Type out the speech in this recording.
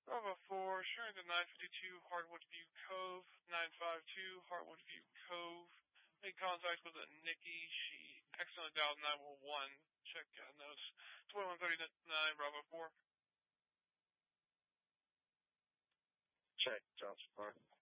Bravo 4, sharing the 952 Hardwood View Cove, 952 Hardwood View Cove. Made contact with a Nikki. She accidentally dialed 911. Check notes. 2139 Bravo 4. Check, Johnson Park.